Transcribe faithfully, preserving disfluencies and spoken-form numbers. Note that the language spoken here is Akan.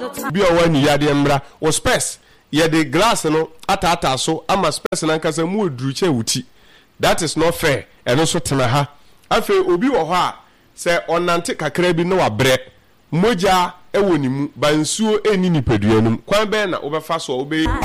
bi o wani yade mra wo space ye the glass no ata ata so ama space na nkasa mu oduru che wuti. That is not fair. Eno so tena ha afi obi wo ho a se onante kakra bi no wabre moja ewo ni mu ba nsuo eni nipaduanum kwan be na obefa so obe